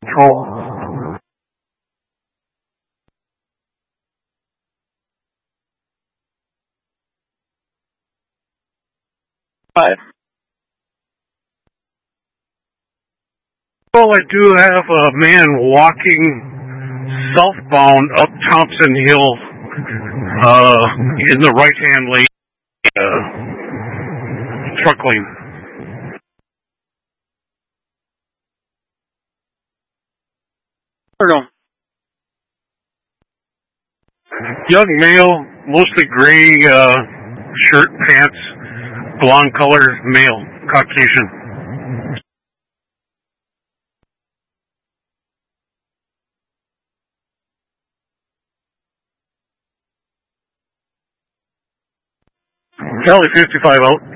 Control. 5. Well, I do have a man walking southbound up Thompson Hill in the right-hand lane, truck lane. Young male, mostly gray shirt, pants, blonde color, male, Caucasian. Cali 55 out.